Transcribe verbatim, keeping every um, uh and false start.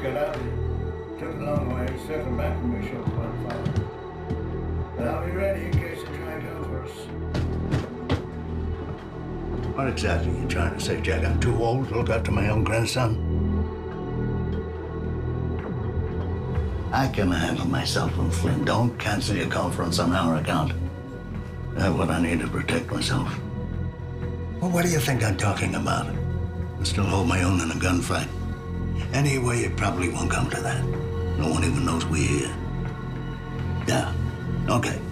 get out of here. Took a long way, circled back when we showed the blood father. But I'll be ready in case they try and come for us. What exactly are you trying to say, Jack? I'm too old to look after my own grandson? I can handle myself and Flynn. Don't cancel your conference on our account. I have what I need to protect myself. Well, what do you think I'm talking about? I still hold my own in a gunfight. Anyway, it probably won't come to that. No one even knows we're here. Yeah, okay.